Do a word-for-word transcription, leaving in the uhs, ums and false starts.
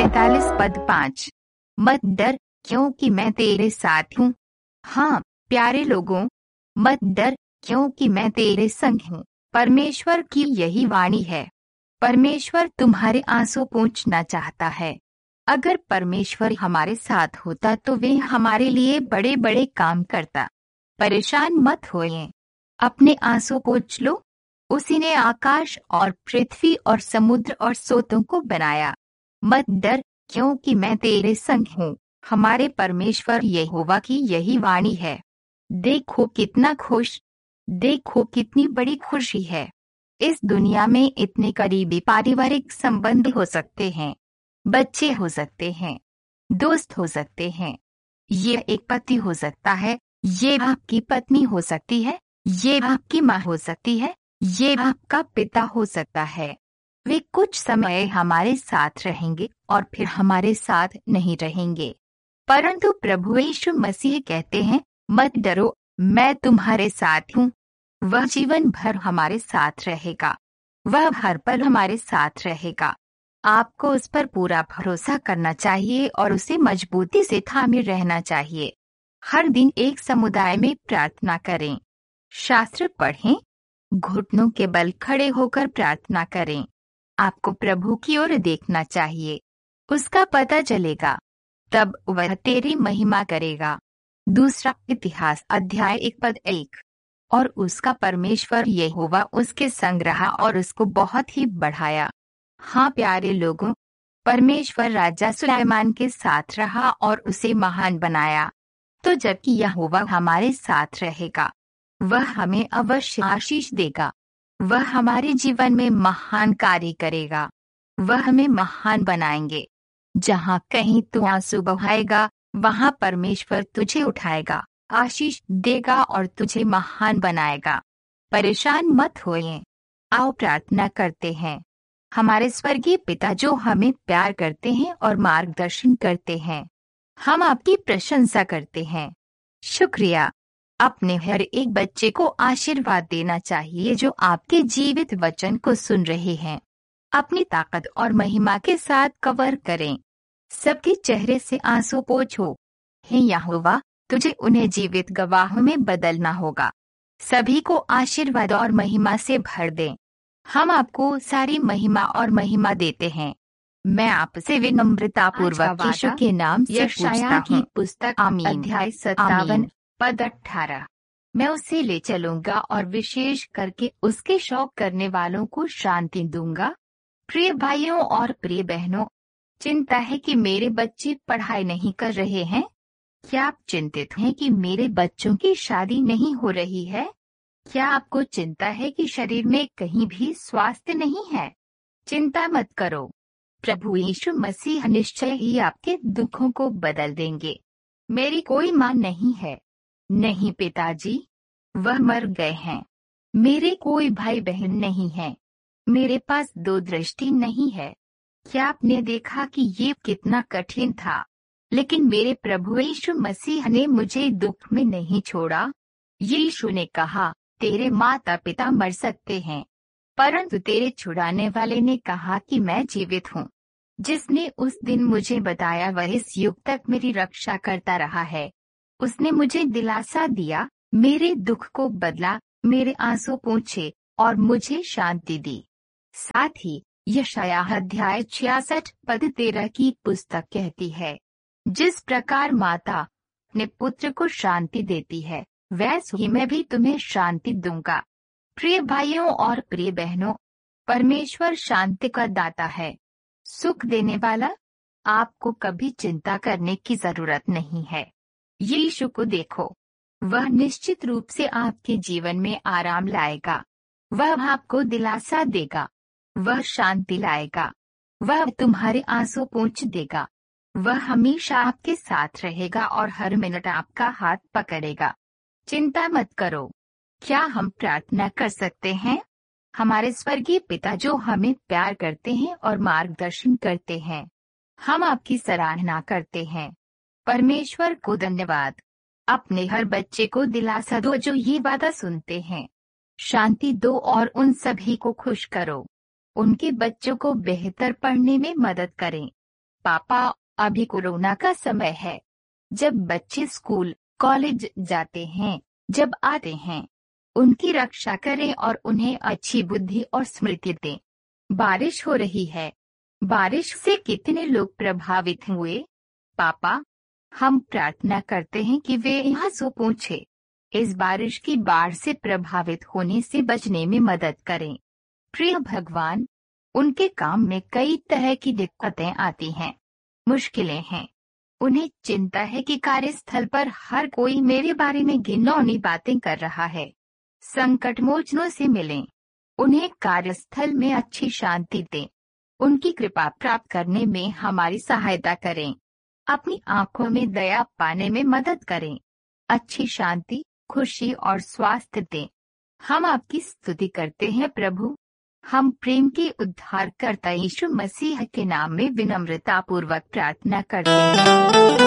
पैंतालीस पद पाँच। मत डर, क्योंकि मैं तेरे साथ हूँ। हाँ प्यारे लोगों, मत डर, क्योंकि मैं तेरे संग हूँ। परमेश्वर की यही वाणी है। परमेश्वर तुम्हारे आंसू पोंछना चाहता है। अगर परमेश्वर हमारे साथ होता तो वे हमारे लिए बड़े बड़े काम करता। परेशान मत होइए, अपने आंसू पोंछ लो। उसी ने आकाश और पृथ्वी और समुद्र और सोतों को बनाया। मत डर, क्योंकि मैं तेरे संग हूँ। हमारे परमेश्वर यहोवा की यही वाणी है। देखो कितना खुश, देखो कितनी बड़ी खुशी है। इस दुनिया में इतने करीबी पारिवारिक संबंध हो सकते हैं, बच्चे हो सकते हैं, दोस्त हो सकते हैं। ये एक पति हो सकता है, ये आपकी पत्नी हो सकती है, ये आपकी माँ हो सकती है, ये आपका पिता हो सकता है। वे कुछ समय हमारे साथ रहेंगे और फिर हमारे साथ नहीं रहेंगे, परंतु प्रभु यीशु मसीह कहते हैं, मत डरो, मैं तुम्हारे साथ हूँ। वह जीवन भर हमारे साथ रहेगा, वह हर पल हमारे साथ रहेगा। आपको उस पर पूरा भरोसा करना चाहिए और उसे मजबूती से थामे रहना चाहिए। हर दिन एक समुदाय में प्रार्थना करें, शास्त्र पढ़ें, घुटनों के बल खड़े होकर प्रार्थना करें। आपको प्रभु की ओर देखना चाहिए, उसका पता चलेगा, तब वह तेरी महिमा करेगा। दूसरा इतिहास अध्याय एक पद एक। और उसका परमेश्वर यहोवा उसके संग रहा और उसको बहुत ही बढ़ाया। हाँ प्यारे लोगों, परमेश्वर राजा सुलैमान के साथ रहा और उसे महान बनाया। तो जबकि यहोवा हमारे साथ रहेगा, वह हमें अवश्य आशीष देगा। वह हमारे जीवन में महान कार्य करेगा, वह हमें महान बनाएंगे। जहाँ कहीं तू आंसू बहाएगा, वहाँ परमेश्वर तुझे उठाएगा, आशीष देगा और तुझे महान बनाएगा। परेशान मत होइए, आओ प्रार्थना करते हैं। हमारे स्वर्गीय पिता जो हमें प्यार करते हैं और मार्गदर्शन करते हैं, हम आपकी प्रशंसा करते हैं। शुक्रिया। अपने हर एक बच्चे को आशीर्वाद देना चाहिए जो आपके जीवित वचन को सुन रहे हैं। अपनी ताकत और महिमा के साथ कवर करें। सबके चेहरे से आंसू पोंछो। हे यहोवा, तुझे उन्हें जीवित गवाहों में बदलना होगा। सभी को आशीर्वाद और महिमा से भर दें। हम आपको सारी महिमा और महिमा देते हैं। मैं आपसे विनम्रता पूर्वक यीशु के नाम से पूछता की पुस्तक आमीन अध्याय सत्तावन पद अठारह। मैं उसे ले चलूंगा और विशेष करके उसके शौक करने वालों को शांति दूंगा। प्रिय भाइयों और प्रिय बहनों, चिंता है कि मेरे बच्चे पढ़ाई नहीं कर रहे हैं। क्या आप चिंतित हैं कि मेरे बच्चों की शादी नहीं हो रही है? क्या आपको चिंता है कि शरीर में कहीं भी स्वास्थ्य नहीं है? चिंता मत करो, प्रभु यीशु मसीह निश्चय ही आपके दुखों को बदल देंगे। मेरी कोई माँ नहीं है, नहीं पिताजी, वह मर गए हैं। मेरे कोई भाई बहन नहीं है, मेरे पास दो दृष्टि नहीं है। क्या आपने देखा कि ये कितना कठिन था? लेकिन मेरे प्रभु यीशु मसीह ने मुझे दुख में नहीं छोड़ा। यीशु ने कहा, तेरे माता पिता मर सकते हैं, परंतु तेरे छुड़ाने वाले ने कहा कि मैं जीवित हूँ। जिसने उस दिन मुझे बताया वह इस युग तक मेरी रक्षा करता रहा है। उसने मुझे दिलासा दिया, मेरे दुख को बदला, मेरे आंसू पोंछे और मुझे शांति दी। साथ ही यशायाह अध्याय छियासठ पद तेरह की पुस्तक कहती है, जिस प्रकार माता अपने पुत्र को शांति देती है, वैसे ही मैं भी तुम्हें शांति दूंगा। प्रिय भाइयों और प्रिय बहनों, परमेश्वर शांति का दाता है, सुख देने वाला। आपको कभी चिंता करने की जरूरत नहीं है। यीशु को देखो, वह निश्चित रूप से आपके जीवन में आराम लाएगा। वह आपको दिलासा देगा, वह शांति लाएगा, वह तुम्हारे आंसू पोंछ देगा। वह हमेशा आपके साथ रहेगा और हर मिनट आपका हाथ पकड़ेगा। चिंता मत करो। क्या हम प्रार्थना कर सकते हैं? हमारे स्वर्गीय पिता जो हमें प्यार करते हैं और मार्गदर्शन करते हैं, हम आपकी सराहना करते हैं। परमेश्वर को धन्यवाद। अपने हर बच्चे को दिलासा दो जो ये वादा सुनते हैं। शांति दो और उन सभी को खुश करो। उनके बच्चों को बेहतर पढ़ने में मदद करें। पापा, अभी कोरोना का समय है। जब बच्चे स्कूल कॉलेज जाते हैं, जब आते हैं, उनकी रक्षा करें और उन्हें अच्छी बुद्धि और स्मृति दें। बारिश हो रही है। बारिश से कितने लोग प्रभावित हुए? पापा, हम प्रार्थना करते हैं कि वे यहाँ सो पहुंचे। इस बारिश की बाढ़ से प्रभावित होने से बचने में मदद करें। प्रिय भगवान, उनके काम में कई तरह की दिक्कतें आती हैं, मुश्किलें हैं। उन्हें चिंता है कि कार्यस्थल पर हर कोई मेरे बारे में घिनौनी बातें कर रहा है। संकट मोचनों से मिलें। उन्हें कार्यस्थल में अच्छी शांति दें। उनकी कृपा प्राप्त करने में हमारी सहायता करें। अपनी आंखों में दया पाने में मदद करें। अच्छी शांति, खुशी और स्वास्थ्य दें। हम आपकी स्तुति करते हैं प्रभु। हम प्रेम के उद्धारकर्ता यीशु मसीह के नाम में विनम्रता पूर्वक प्रार्थना करते हैं।